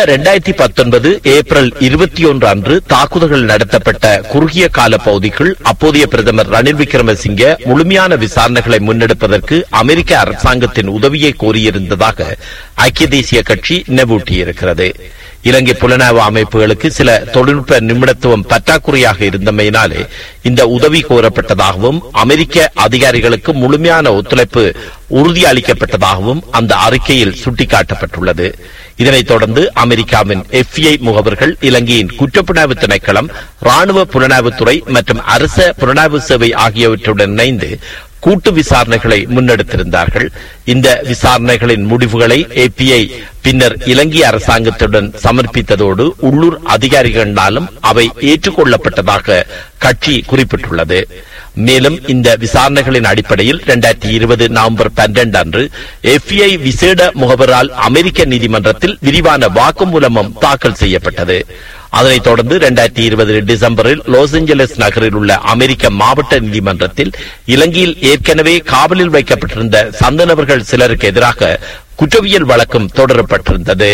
2019 ஏப்ரல் 21 அன்று தாக்குதல்கள் நடத்தப்பட்ட குறுகிய கால பகுதிக்குள் அப்போதைய பிரதமர் ரணில் விக்ரமசிங்கே முழுமையான விசாரணைகளை முன்னெடுப்பதற்கு அமெரிக்க அரசாங்கத்தின் உதவியை கோரியிருந்ததாக ஐக்கிய தேசிய கட்சி நினைவூட்டியிருக்கிறது. இலங்கை புலனாய்வு அமைப்புகளுக்கு சில தொழில்நுட்ப நிபுணத்துவம் பற்றாக்குறையாக இருந்தமையினாலே இந்த உதவி கோரப்பட்டதாகவும் அமெரிக்க அதிகாரிகளுக்கு முழுமையான ஒத்துழைப்பு உறுதியளிக்கப்பட்டதாகவும் அந்த அறிக்கையில் சுட்டிக்காட்டப்பட்டுள்ளது. இதனைத் தொடர்ந்து அமெரிக்காவின் FBI முகவர்கள் இலங்கையின் குற்றப்புலனாய்வு திணைக்களம், ராணுவ புலனாய்வுத்துறை மற்றும் அரச புலனாய்வு சேவை ஆகியவற்றுடன் இணைந்து கூட்டு விசாரணைகளை முன்னெடுத்திருந்தார்கள். இந்த விசாரணைகளின் முடிவுகளை FBI பின்னர் இலங்கை அரசாங்கத்துடன் சமர்ப்பித்ததோடு உள்ளூர் அதிகாரிகளாலும் அவை ஏற்றுக்கொள்ளப்பட்டதாக கட்சி குறிப்பிட்டுள்ளது. மேலும் இந்த விசாரணைகளின் அடிப்படையில் 2020 நவம்பர் 12 அன்று FBI விசேட முகவரால் அமெரிக்க நீதிமன்றத்தில் விரிவான வாக்குமூலமும் தாக்கல் செய்யப்பட்டது. அதனைத் தொடர்ந்து 2020 டிசம்பரில் லாஸ் ஏஞ்சலஸ் நகரில் உள்ள அமெரிக்க மாவட்ட நீதிமன்றத்தில் இலங்கையில் ஏற்கனவே காவலில் வைக்கப்பட்டிருந்த சந்த நபர்கள் சிலருக்கு எதிராக குற்றவியல் வழக்கும் தொடரப்பட்டிருந்தது.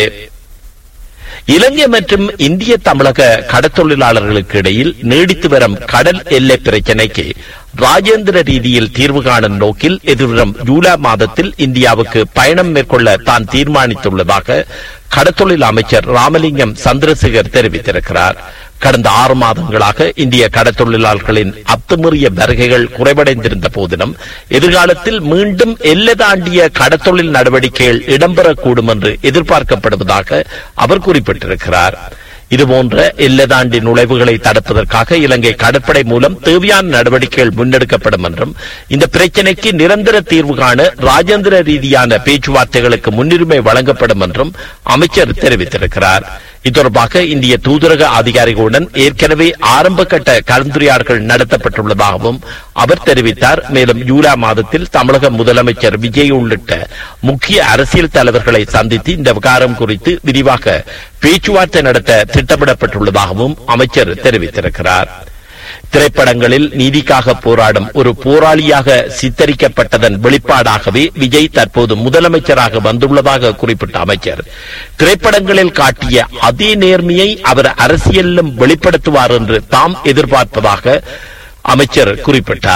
இலங்கை மற்றும் இந்திய தமிழக கடற்தொழிலாளர்களுக்கு இடையில் நீடித்து வரும் கடல் எல்லை பிரச்சினைக்கு ராஜேந்திர ரீதியில் தீர்வு காணும் நோக்கில் எதிர்வரும் ஜூலை மாதத்தில் இந்தியாவுக்கு பயணம் மேற்கொள்ள தான் தீர்மானித்துள்ளதாக கடற்தொழில் அமைச்சர் ராமலிங்கம் சந்திரசேகர் தெரிவித்திருக்கிறார். கடந்த 6 மாதங்களாக இந்திய கடற்தொழிலாளர்களின் அத்துமீறிய வருகைகள் குறைவடைந்திருந்த போதிலும் எதிர்காலத்தில் மீண்டும் எல்லை தாண்டிய கடற்தொழில் நடவடிக்கைகள் இடம்பெறக்கூடும் என்று எதிர்பார்க்கப்படுவதாக அவர் குறிப்பிட்டிருக்கிறார். இதுபோன்ற எல்லை தாண்டி நுழைவுகளை தடுப்பதற்காக இலங்கை கடற்படை மூலம் தேவையான நடவடிக்கைகள் முன்னெடுக்கப்படும் என்றும் இந்த பிரச்சினைக்கு நிரந்தர தீர்வு காண ராஜேந்திர ரீதியான பேச்சுவார்த்தைகளுக்கு முன்னுரிமை வழங்கப்படும் என்றும் அமைச்சர் தெரிவித்திருக்கிறார். இத்தொடர்பாக இந்திய தூதரக அதிகாரிகளுடன் ஏற்கனவே ஆரம்ப கட்ட கலந்துரையாடல்கள் நடத்தப்பட்டுள்ளதாகவும் அவர் தெரிவித்தார். மேலும் ஜூலை மாதத்தில் தமிழக முதலமைச்சர் விஜய் உள்ளிட்ட முக்கிய அரசியல் தலைவர்களை சந்தித்து இந்த விவகாரம் குறித்து விரிவாக பேச்சுவார்த்தை நடத்த திட்டமிடப்பட்டுள்ளதாகவும் அமைச்சர் தெரிவித்திருக்கிறார். திரைப்படங்களில் நீதிக்காக போராடும் ஒரு போராளியாக சித்தரிக்கப்பட்டதன் வெளிப்பாடாகவே விஜய் தற்போது முதலமைச்சராக வந்துள்ளதாக குறிப்பிட்ட அமைச்சர், திரைப்படங்களில் காட்டிய அதே நேர்மையை அவர் அரசியலிலும் வெளிப்படுத்துவார் என்று தாம் எதிர்பார்ப்பதாக அமைச்சர் குறிப்பிட்டார்.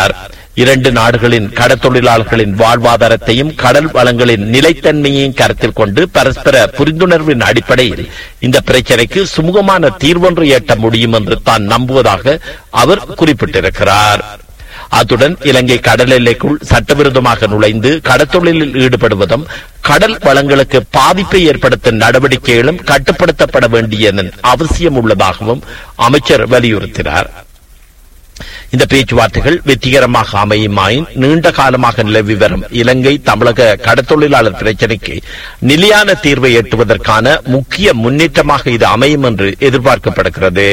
இரண்டு நாடுகளின் கடற்தொழிலாளர்களின் வாழ்வாதாரத்தையும் கடல் வளங்களின் நிலைத்தன்மையையும் கருத்தில் கொண்டு பரஸ்பர புரிந்துணர்வின் அடிப்படையில் இந்த பிரச்சினைக்கு சுமூகமான தீர்வொன்று எட்ட முடியும் என்று தான் நம்புவதாக அவர் குறிப்பிட்டிருக்கிறார். அத்துடன் இலங்கை கடல் எல்லைக்குள் சட்டவிரோதமாக நுழைந்து கடற்தொழிலில் ஈடுபடுவதும் கடல் வளங்களுக்கு பாதிப்பை ஏற்படுத்தும் நடவடிக்கைகளும் கட்டுப்படுத்தப்பட வேண்டியதன் அவசியம் உள்ளதாகவும் அமைச்சர் வலியுறுத்தினார். இந்த பேச்சுவார்த்தைகள் வெற்றிகரமாக அமையுமாயின் நீண்ட காலமாக நிலவி வரும் இலங்கை தமிழக கடற்தொழிலாளர் பிரச்சினைக்கு நிலையான தீர்வை எட்டுவதற்கான முக்கிய முன்னேற்றமாக இது அமையும் என்று எதிர்பார்க்கப்படுகிறது.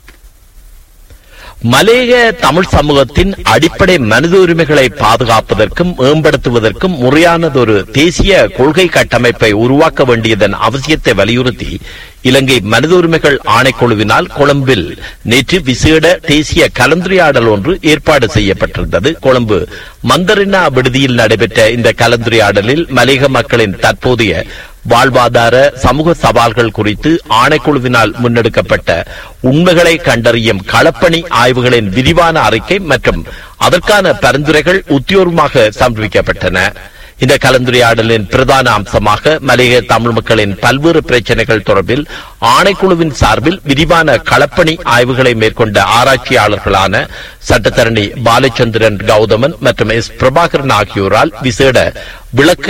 மலேய தமிழ் சமூகத்தின் அடிப்படை மனித உரிமைகளை பாதுகாப்பதற்கும் மேம்படுத்துவதற்கும் முறையானதொரு தேசிய கொள்கை கட்டமைப்பை உருவாக்க வேண்டியதன் அவசியத்தை வலியுறுத்தி இலங்கை மனித உரிமைகள் ஆணைக்குழுவினால் கொழும்பில் நேற்று விசேட தேசிய கலந்துரையாடல் ஒன்று ஏற்பாடு செய்யப்பட்டிருந்தது. கொழும்பு மந்தரினா விடுதியில் நடைபெற்ற இந்த கலந்துரையாடலில் மலேக மக்களின் தற்போதைய வாழ்வாதார சமூக சவால்கள் குறித்து ஆணைக்குழுவினால் முன்னெடுக்கப்பட்ட உண்மைகளை கண்டறியும் களப்பணி ஆய்வுகளின் விரிவான அறிக்கை மற்றும் அதற்கான பரிந்துரைகள் உத்தியோகமாக சமர்ப்பிக்கப்பட்டன. இந்த கலந்துரையாடலின் பிரதான அம்சமாக மலேக தமிழ் மக்களின் பல்வேறு பிரச்சனைகள் தொடர்பில் ஆணைக்குழுவின் சார்பில் விரிவான களப்பணி ஆய்வுகளை மேற்கொண்ட ஆராய்ச்சியாளர்களான சட்டத்தரணி பாலச்சந்திரன் கௌதமன் மற்றும் எஸ் பிரபாகரன் ஆகியோரால் விசேட விளக்க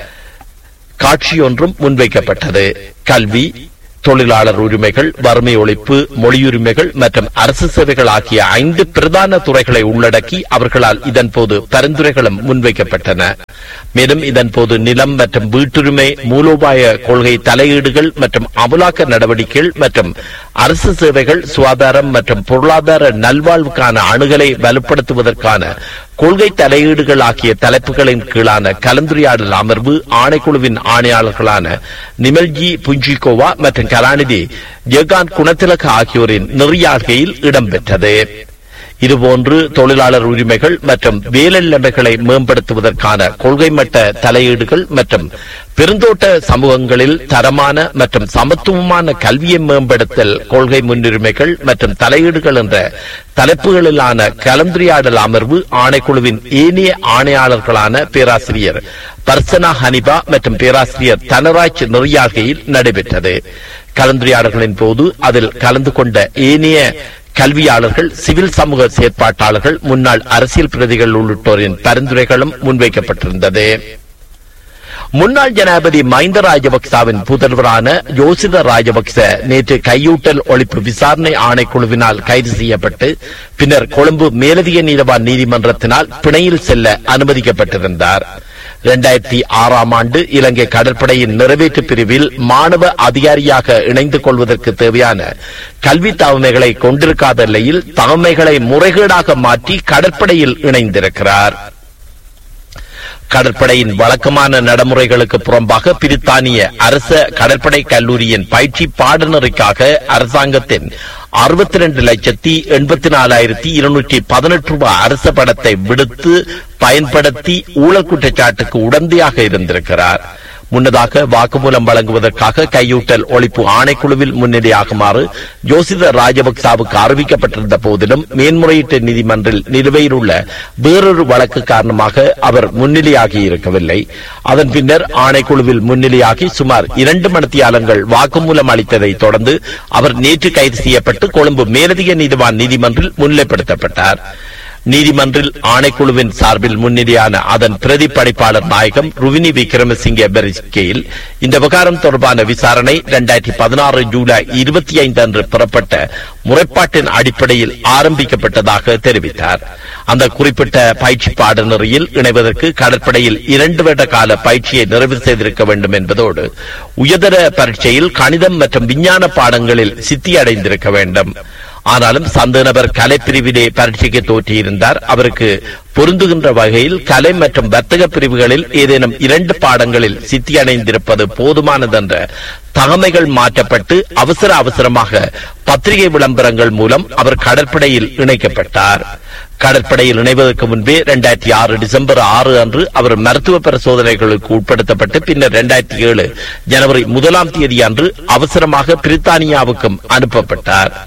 காட்சியொன்றும் முன்வைக்கப்பட்டது. கல்வி, தொழிலாளர் உரிமைகள், வறுமை ஒழிப்பு, மொழியுரிமைகள் மற்றும் அரசு சேவைகள் ஆகிய 5 பிரதான துறைகளை உள்ளடக்கி அவர்களால் இதன்போது பரிந்துரைகளும் முன்வைக்கப்பட்டன. மேலும் இதன்போது நிலம் மற்றும் வீட்டுரிமை, மூலோபாய கொள்கை தலையீடுகள் மற்றும் அமலாக்க நடவடிக்கைகள் மற்றும் அரசு சேவைகள், சுகாதாரம் மற்றும் பொருளாதார நல்வாழ்வுக்கான அணுகலை வலுப்படுத்துவதற்கான கொள்கை தலையீடுகள் ஆகிய தலைப்புகளின் கீழான கலந்துரையாடல் அமர்வு ஆணைக்குழுவின் ஆணையாளர்களான நிமல்ஜி புஞ்சிகோவா மற்றும் கலாநிதி ஜெகான் குணத்திலக ஆகியோரின் நெறியாள்கையில் இடம்பெற்றது. இதுபோன்று தொழிலாளர் உரிமைகள் மற்றும் வேலைநிலைமைகளை மேம்படுத்துவதற்கான கொள்கை மட்ட தலையீடுகள் மற்றும் பெருந்தோட்ட சமூகங்களில் தரமான மற்றும் சமத்துவமான கல்வியை மேம்படுத்தல் கொள்கை முன்னுரிமைகள் மற்றும் தலையீடுகள் என்ற தலைப்புகளிலான கலந்துரையாடல் அமர்வு ஆணைக்குழுவின் ஏனைய ஆணையாளர்களான பேராசிரியர் பர்சனா ஹனிபா மற்றும் பேராசிரியர் தனராஜ் நெறியாள்கையில் நடைபெற்றது. கலந்துரையாடல்களின் போது அதில் கலந்து கொண்ட ஏனைய கல்வியாளர்கள், சிவில் சமூக செயற்பாட்டாளர்கள், முன்னாள் அரசியல் பிரதிகள் உள்ளிட்டோரின் பரிந்துரைகளும் முன்வைக்கப்பட்டிருந்தது. முன்னாள் ஜனாதிபதி மஹிந்த ராஜபக்சவின் புதல்வரான யோசித ராஜபக்ச நேற்று கையூட்டல் ஒழிப்பு விசாரணை ஆணைக்குழுவினால் கைது செய்யப்பட்டு பின்னர் கொழும்பு மேலதிக நீதவான் நீதிமன்றத்தினால் பிணையில் செல்ல அனுமதிக்கப்பட்டிருந்தார். 2006ஆம் ஆண்டு இலங்கை கடற்படையின் நிறைவேற்று பிரிவில் மாணவ அதிகாரியாக இணைந்து கொள்வதற்கு தேவையான கல்வி தகமைகளை கொண்டிருக்காத நிலையில் தகமைகளை முறைகேடாக மாற்றி கடற்படையில் இணைந்திருக்கிறார். கடற்படையின் வழக்கமான நடைமுறைகளுக்கு புறம்பாக பிரித்தானிய அரச கடற்படை கல்லூரியின் பயிற்சி பாடநெறிக்காக அரசாங்கத்தின் 62,84,218 ரூபாய் அரச பணத்தை விடுத்து பயன்படுத்தி ஊழல் குற்றச்சாட்டுக்கு உடந்தையாக இருந்திருக்கிறார். முன்னதாக வாக்குமூலம் வழங்குவதற்காக கையூட்டல் ஒழிப்பு ஆணைக்குழுவில் முன்னிலையாகுமாறு யோசித ராஜபக்சாவுக்கு அறிவிக்கப்பட்டிருந்த போதிலும் மேன்முறையீட்டு நீதிமன்றில் நிலுவையில் உள்ள வேறொரு வழக்கு காரணமாக அவர் முன்னிலையாகி இருக்கவில்லை. அதன் பின்னர் ஆணைக்குழுவில் முன்னிலையாகி சுமார் 2 மணித்தியாலங்கள் வாக்குமூலம் அளித்ததை தொடர்ந்து அவர் நேற்று கைது செய்யப்பட்டு கொழும்பு மேலதிக நீதிவான் நீதிமன்றில் முன்னிலைப்படுத்தப்பட்டார். நீதிமன்றில் ஆணைக்குழுவின் சார்பில் முன்னிலையான அதன் பிரதி படைப்பாளர் நாயகம் ருவினி விக்ரமசிங்கே பெரிஸ்கேயில் இந்த விவகாரம் தொடர்பான விசாரணை 2016 ஜூலை 25 அன்று பெறப்பட்ட முறைப்பாட்டின் அடிப்படையில் ஆரம்பிக்கப்பட்டதாக தெரிவித்தார். அந்த குறிப்பிட்ட பயிற்சி பாடநெறியில் இணைவதற்கு கடற்படையில் 2 வருட கால பயிற்சியை நிறைவு செய்திருக்க வேண்டும் என்பதோடு உயர்தர பரீட்சையில் கணிதம் மற்றும் விஞ்ஞான பாடங்களில் சித்தி அடைந்திருக்க வேண்டும். ஆனாலும் சந்த நபர் கலை பிரிவிலே பரீட்சைக்கு தோற்றியிருந்தார். அவருக்கு பொருந்துகின்ற வகையில் கலை மற்றும் வர்த்தக பிரிவுகளில் ஏதேனும் 2 பாடங்களில் சித்தி அடைந்திருப்பது போதுமானதென்ற தகமைகள் மாற்றப்பட்டு அவசரமாக பத்திரிகை விளம்பரங்கள் மூலம் அவர் கடற்படையில் இணைக்கப்பட்டார். கடற்படையில் இணைவதற்கு முன்பே 2006 டிசம்பர் 6 அன்று அவர் மருத்துவ பரிசோதனைகளுக்கு உட்படுத்தப்பட்டு பின்னர் 2007 ஜனவரி 1 அன்று அவசரமாக பிரித்தானியாவுக்கும் அனுப்பப்பட்டார்.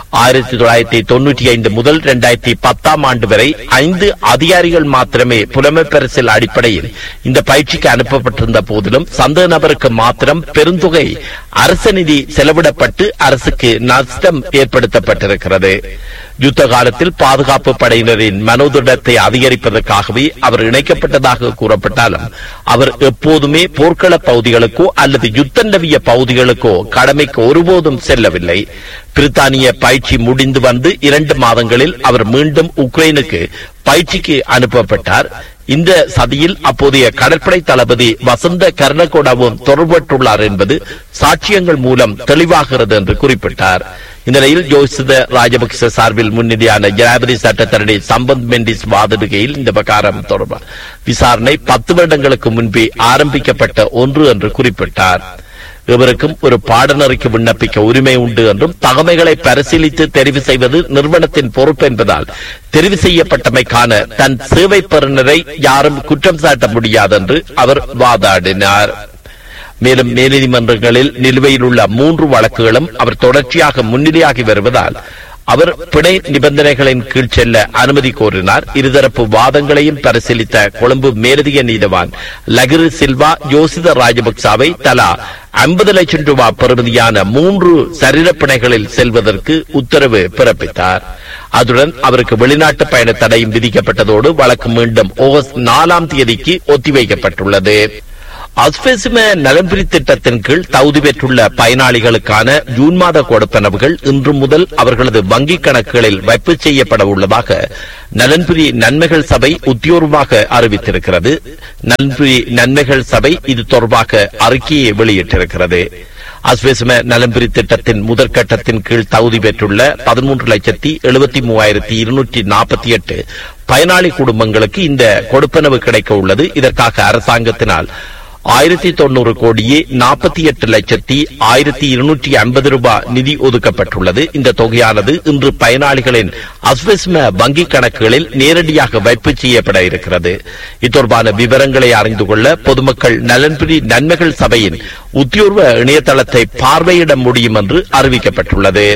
1995 முதல் 2010 ஆண்டு வரை 5 அதிகாரிகள் மாத்திரமே புலமை பரிசில் அடிப்படையில் இந்த பயிற்சிக்கு அனுப்பப்பட்டிருந்த போதிலும் சந்தேக நபருக்கு மாத்திரம் பெருந்தொகை அரசு நிதி செலவிடப்பட்டு அரசுக்கு நஷ்டம் ஏற்படுத்தப்பட்டிருக்கிறது. யுத்த காலத்தில் பாதுகாப்பு படையினரின் மனோதிடத்தை அதிகரிப்பதற்காகவே அவர் இணைக்கப்பட்டதாக கூறப்பட்டாலும் அவர் எப்போதுமே போர்க்கள பகுதிகளுக்கோ அல்லது யுத்த நவிய பகுதிகளுக்கோ கடமைக்கு ஒருபோதும் செல்லவில்லை. பிரித்தானிய பயிற்சி முடிந்து வந்து 2 மாதங்களில் அவர் மீண்டும் உக்ரைனுக்கு பயிற்சிக்கு அனுப்பப்பட்டார். இந்த சதியில் அப்போதைய கடற்படை தளபதி வசந்த கர்ணகோடாவும் தொடர்பட்டுள்ளார் என்பது சாட்சியங்கள் மூலம் தெளிவாகிறது என்று குறிப்பிட்டார். இந்த நிலையில் ஜோசித ராஜபக்ச சார்பில் முன்னிதியான ஜனாதிபதி சட்டத்தரணி சம்பந்த் மெண்டிஸ் வாதிடுகையில் இந்த பிரகாரம் தொடர்பான விசாரணை 10 வருடங்களுக்கு முன்பே ஆரம்பிக்கப்பட்ட ஒன்று என்று குறிப்பிட்டார். இவருக்கும் ஒரு பாடநெறிக்கு விண்ணப்பிக்க உரிமை உண்டு என்றும் தகமைகளை பரிசீலித்து தெரிவு செய்வது நிறுவனத்தின் பொறுப்பு என்பதால் தெரிவு செய்யப்பட்டமைக்கான தன் சேவை பெறுநரை யாரும் குற்றம் சாட்ட முடியாது என்று அவர் வாதாடினார். மேலும் மேல்நீதிமன்றங்களில் நிலுவையில் உள்ள 3 வழக்குகளும் அவர் தொடர்ச்சியாக முன்னிலையாகி வருவதால் அவர் பிணை நிபந்தனைகளின் கீழ் செல்ல அனுமதி கோரினார். இருதரப்பு வாதங்களையும் பரிசீலித்த கொழும்பு மேலதிக நீதவான் லகிரு சில்வா யோசித ராஜபக்சாவை தலா 50 லட்சம் ரூபாய் பெறுமதியான 3 சரீர பிணைகளில் செல்வதற்கு உத்தரவு பிறப்பித்தார். அதுடன் அவருக்கு வெளிநாட்டு பயண தடையும் விதிக்கப்பட்டதோடு வழக்கு மீண்டும் ஆகஸ்ட் 4ஆம் தேதிக்கு ஒத்திவைக்கப்பட்டுள்ளது. அஸ்பெசிம நலன்புரி திட்டத்தின் கீழ் தகுதி பெற்றுள்ள பயனாளிகளுக்கான ஜூன் மாத கொடுப்பனவுகள் இன்று முதல் அவர்களது வங்கிக் கணக்குகளில் வைப்பு செய்யப்பட உள்ளதாக நலன்புரி நன்மைகள் சபை உத்தியோகமாக அறிவித்திருக்கிறது. நலன்புரி நன்மைகள் சபை இது தொடர்பாக அறிக்கையை வெளியிட்டிருக்கிறது. அஸ்பெசிம நலன்புரி திட்டத்தின் முதற்கட்டத்தின் கீழ் தகுதி பெற்றுள்ள 13,73,248 பயனாளி குடும்பங்களுக்கு இந்த கொடுப்பனவு கிடைக்க உள்ளது. இதற்காக அரசாங்கத்தினால் 1090 கோடியே 48,1250 ரூபாய் நிதி ஒதுக்கப்பட்டுள்ளது. இந்த தொகையானது இன்று பயனாளிகளின் அஸ்பெசிம வங்கிக் கணக்குகளில் நேரடியாக வைப்பு செய்யப்பட இருக்கிறது. இத்தொடர்பான விவரங்களை அறிந்து கொள்ள பொதுமக்கள் நலன்புரி நன்மைகள் சபையின் உத்தியோர்வ இணையதளத்தை பார்வையிட முடியும் என்று அறிவிக்கப்பட்டுள்ளது.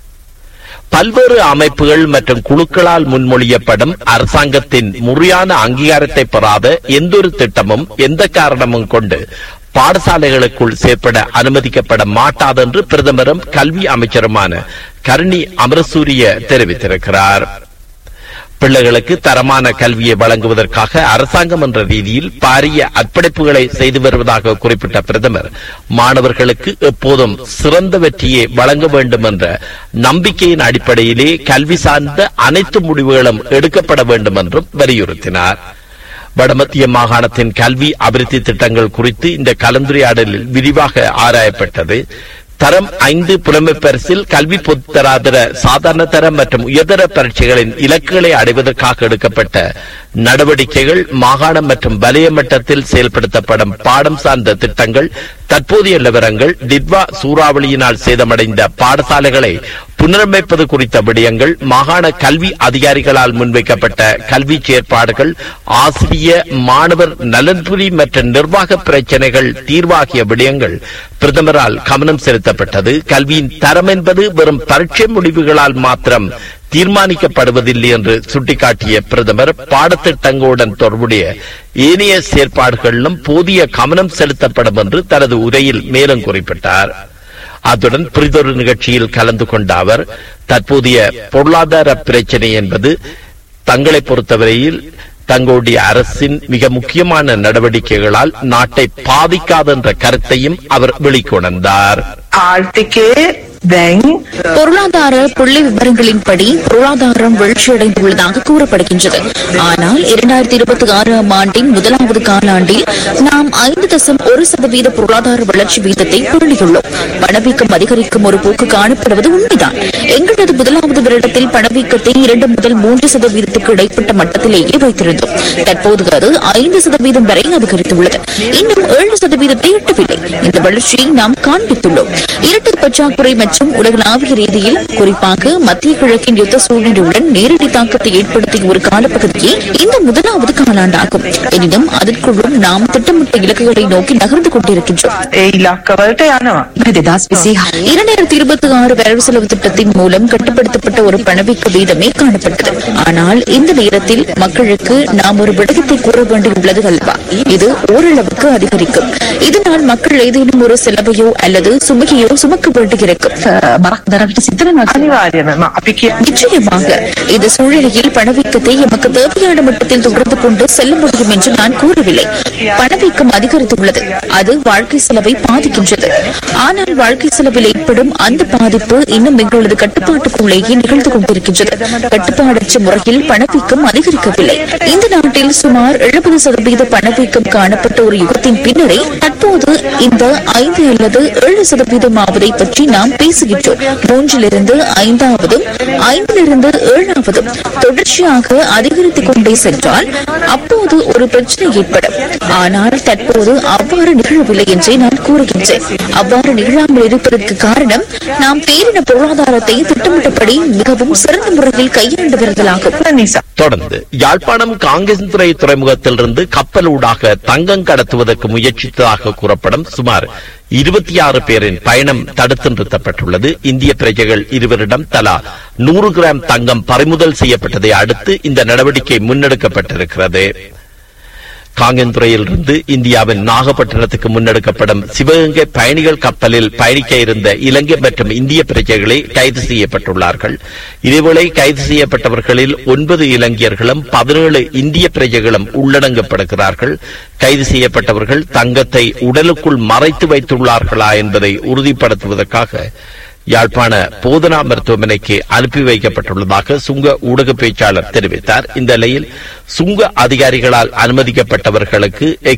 பல்வேறு அமைப்புகள் மற்றும் குழுக்களால் முன்மொழியப்படும் அரசாங்கத்தின் முறையான அங்கீகாரத்தை பெறாத எந்தொரு திட்டமும் எந்த காரணமும் கொண்டு பாடசாலைகளுக்குள் செயற்பட அனுமதிக்கப்பட மாட்டாது என்று பிரதமரும் கல்வி அமைச்சருமான கருணி அமரசூரிய தெரிவித்திருக்கிறார். பிள்ளைகளுக்கு தரமான கல்வியை வழங்குவதற்காக அரசாங்கம் என்ற ரீதியில் பாரிய அர்ப்பணிப்புகளை செய்து வருவதாக குறிப்பிட்ட பிரதமர் மாணவர்களுக்கு எப்போதும் சிறந்த வெற்றியை வழங்க வேண்டும் என்ற நம்பிக்கையின் அடிப்படையிலே கல்வி சார்ந்த அனைத்து முடிவுகளும் எடுக்கப்பட வேண்டும் என்றும் வலியுறுத்தினார். வடமத்திய மாகாணத்தின் கல்வி அபிவிருத்தி திட்டங்கள் குறித்து இந்த கலந்துரையாடலில் விரிவாக ஆராயப்பட்டது. தரம் 5 புலமை பரிசில் கல்வி பொதுத்தராதர சாதாரண தரம் மற்றும் உயர்தர பரீட்சைகளின் இலக்குகளை அடைவதற்காக எடுக்கப்பட்ட நடவடிக்கைகள், மாகாணம் மற்றும் வலய மட்டத்தில் செயல்படுத்தப்படும் பாடம் சார்ந்த திட்டங்கள், தற்போதைய நிலவரங்கள், டிட்வா சூறாவளியினால் சேதமடைந்த பாடசாலைகளை புனரமைப்பது குறித்த விடயங்கள், மாகாண கல்வி அதிகாரிகளால் முன்வைக்கப்பட்ட கல்வி செயற்பாடுகள், ஆசிரிய மாணவர் நலன்புரி மற்றும் நிர்வாக பிரச்சனைகள் தீர்வாகிய விடயங்கள் பிரதமரால் கவனம் செலுத்தப்பட்டது. கல்வியின் தரம் என்பது வெறும் பரீட்சை முடிவுகளால் மாத்திரம் தீர்மானிக்கப்படுவதில்லை என்று சுட்டிக்காட்டிய பிரதமர் பாடத்திட்டங்களுடன் தொடர்புடைய ஏனைய செயற்பாடுகளிலும் போதிய கவனம் செலுத்தப்படும் என்று தனது உரையில் மேலும் குறிப்பிட்டார். அத்துடன் பிரிதொரு நிகழ்ச்சியில் கலந்து கொண்ட அவர் தற்போதைய பொருளாதார பிரச்சனை என்பது தங்களை பொறுத்தவரையில் தங்களுடைய அரசின் மிக முக்கியமான நடவடிக்கைகளால் நாட்டை பாதிக்காது என்ற கருத்தையும் அவர் வெளிக்கொணர்ந்தார்.
பொருளாதார புள்ளி விவரங்களின்படி பொருளாதாரம் வீழ்ச்சியடைந்துள்ளதாக கூறப்படுகின்றது. ஆனால் 2026ஆம் ஆண்டின் முதலாவது காலாண்டில் நாம் 5.1% பொருளாதார வளர்ச்சி வீதத்தை பெறுந்துள்ளோம். பணவீக்கம் அதிகரிக்கும் ஒரு போக்கு காணப்படுவது உண்மைதான். எங்களது முதலாவது வருடத்தில் பணவீக்கத்தை 2 முதல் 3% இடைப்பட்ட மட்டத்திலேயே வைத்திருந்தோம். தற்போது அது 5% வரை அதிகரித்துள்ளது. இன்னும் 7% எட்டவில்லை. இந்த வளர்ச்சியை நாம் காண்பித்துள்ளோம். இரட்டை பற்றாக்குறை மற்றும் உலகளாவிய ரீதியில் குறிப்பாக மத்திய கிழக்கின் யுத்த சூழ்நிலையுடன் நேரடி தாக்கத்தை ஏற்படுத்திய ஒரு காலப்பகுதியே இந்த முதலாவது காலாண்டாகும். எனினும் அதற்குள்ளும் நாம் திட்டமிட்ட இலக்குகளை நோக்கி நகர்ந்து கொண்டிருக்கின்றோம்.
2026 வரவு செலவு
திட்டத்தின் மூலம் கட்டுப்படுத்தப்பட்ட ஒரு பணவீக்க வீதமே காணப்பட்டது. ஆனால் இந்த நேரத்தில் மக்களுக்கு நாம் ஒரு விடயத்தை கூற வேண்டியுள்ளது அல்லவா? இது ஓரளவுக்கு அதிகரிக்கும். இதனால் மக்கள் ஏதேனும் ஒரு செலவையோ அல்லது சுமையோ சுமக்க வேண்டியிருக்கும். நிச்சயமாக இந்த சூழ்நிலையில் பணவீக்கத்தை எமக்கு தேவையான மட்டத்தில் தொடர்ந்து கொண்டு செல்ல முடியும் என்று நான் கூறவில்லை. பணவீக்கம் அதிகரித்துள்ளது. அது வாழ்க்கை செலவை பாதிக்கின்றது. ஆனால் வாழ்க்கை செலவில் ஏற்படும் அந்த பாதிப்பு இன்னும் எங்களது கட்டுப்பாட்டுக்குள்ளேயே நிகழ்ந்து கொண்டிருக்கின்றது. கட்டுப்பாடற்ற முறையில் பணவீக்கம் அதிகரிக்கவில்லை. இந்த நாட்டில் சுமார் 70% பணவீக்கம் காணப்பட்ட ஒரு யுகத்தின் பின்னரே தற்போது இந்த 5 அல்லது 7% ஆவதை பற்றி நாம் பேசுகின்றோம். 3லிருந்து 5ஆவதும் 5லிருந்து 7ஆவதும் தொடர்ச்சியாக அதிகரித்துக் கொண்டே சென்றால் அப்போது ஒரு பிரச்சனை ஏற்படும். ஆனால் தற்போது அவ்வாறு நிகழவில்லை என்றே நான் கூறுகின்றேன். அவ்வாறு நிகழாமல் இருப்பதற்கு காரணம் நாம் பேரின பொருளாதாரத்தை திட்டமிட்டபடி மிகவும் சிறந்த முறையில் கையாண்டு வருவதாகும்.
தொடர்ந்து யாழ்ப்பாணம் காங்கேசன்துறை துறைமுகத்திலிருந்து கப்பலூடாக தங்கம் கடத்துவதற்கு முயற்சித்ததாக கூறப்படும் சுமார் 26 பேரின் பயணம் தடுத்து நிறுத்தப்பட்டுள்ளது. இந்திய பிரஜைகள் இருவரிடம் தலா 100 கிராம் தங்கம் பறிமுதல் செய்யப்பட்டதை அடுத்து இந்த நடவடிக்கை முன்னெடுக்கப்பட்டிருக்கிறது. காங்கேந்துறையிலிருந்து இந்தியாவின் நாகப்பட்டினத்துக்கு முன்னெடுக்கப்படும் சிவகங்கை பயணிகள் கப்பலில் பயணிக்க இருந்த இலங்கை மற்றும் இந்திய பிரஜைகளே கைது செய்யப்பட்டுள்ளார்கள். இதேவேளை கைது செய்யப்பட்டவர்களில் 9 இலங்கையர்களும் 17 இந்திய பிரஜைகளும் உள்ளடங்கப்படுகிறார்கள். கைது செய்யப்பட்டவர்கள் தங்கத்தை உடலுக்குள் மறைத்து வைத்துள்ளார்களா என்பதை உறுதிப்படுத்துவதற்காக யாழ்ப்பாண போதனா மருத்துவமனைக்கு அனுப்பி வைக்கப்பட்டுள்ளதாக சுங்க ஊடக பேச்சாளர் தெரிவித்தார். இந்த நிலையில் சுங்க அதிகாரிகளால் அனுமதிக்கப்பட்டவர்களுக்கு